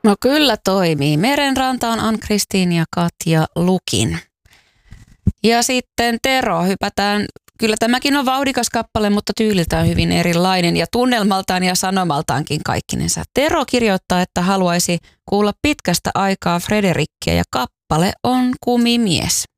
No kyllä toimii. Merenranta on Ann-Kristiina ja Katja Lukin. Ja sitten Tero, hypätään. Kyllä tämäkin on vauhdikas kappale, mutta tyyliltään hyvin erilainen ja tunnelmaltaan ja sanomaltaankin kaikkinensa. Tero kirjoittaa, että haluaisi kuulla pitkästä aikaa Frederikkiä ja kappale on Kumimies.